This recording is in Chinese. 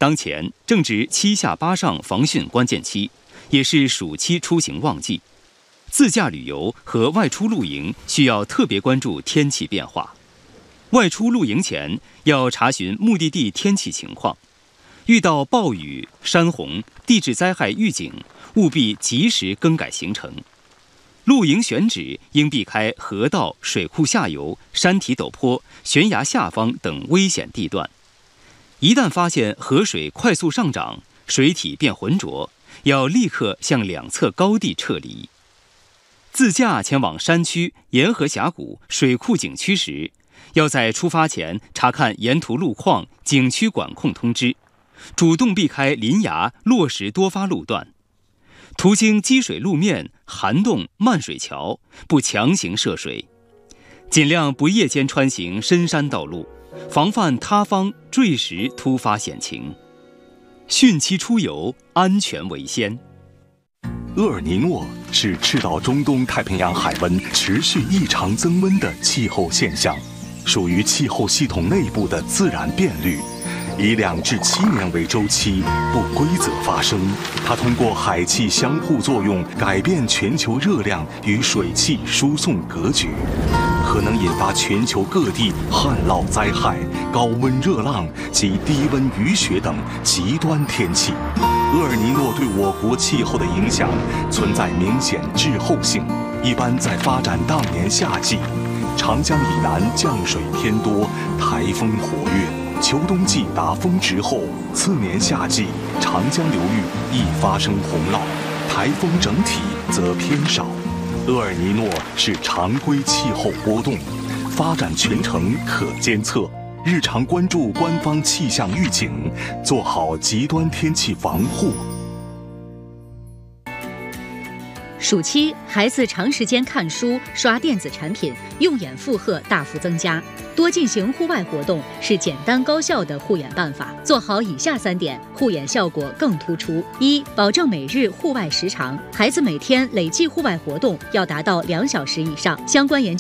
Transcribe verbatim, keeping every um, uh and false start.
当前正值七下八上防汛关键期，也是暑期出行旺季。自驾旅游和外出露营需要特别关注天气变化。外出露营前要查询目的地天气情况，遇到暴雨、山洪、地质灾害预警，务必及时更改行程。露营选址应避开河道、水库下游、山体陡坡、悬崖下方等危险地段。一旦发现河水快速上涨，水体变浑浊，要立刻向两侧高地撤离。自驾前往山区、沿河峡谷、水库景区时，要在出发前查看沿途路况、景区管控通知，主动避开林崖、落石多发路段。途经积水路面、涵洞、漫水桥，不强行涉水。尽量不夜间穿行深山道路，防范塌方、坠石突发险情。汛期出游，安全为先。 厄尔尼诺是赤道中东太平洋海温持续异常增温的气候现象，属于气候系统内部的自然变律，以两至七年为周期，不规则发生。它通过海气相互作用，改变全球热量与水汽输送格局，可能引发全球各地旱涝灾害、高温热浪及低温雨雪等极端天气。厄尔尼诺对我国气候的影响存在明显滞后性，一般在发展当年夏季，长江以南降水偏多，台风活跃；秋冬季达峰值后，次年夏季长江流域易发生洪涝，台风整体则偏少。厄尔尼诺是常规气候波动，发展全程可监测。日常关注官方气象预警，做好极端天气防护。 暑期，孩子长时间看书、刷电子产品，用眼负荷大幅增加。多进行户外活动是简单高效的护眼办法。做好以下三点，护眼效果更突出：一、保证每日户外时长，孩子每天累计户外活动要达到两小时以上。相关研究